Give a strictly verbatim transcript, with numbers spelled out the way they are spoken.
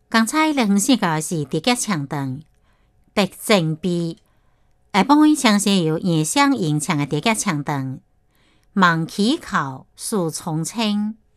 刚才你分析到是直角墙灯，特正比下半墙是有影响影墙的直角墙灯，望起口树重青。